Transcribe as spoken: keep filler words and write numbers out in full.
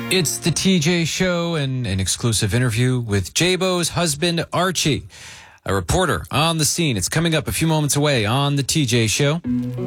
It's the T J Show and an exclusive interview with J-Bo's husband, Archie, a reporter on the scene. It's coming up a few moments away on the T J Show.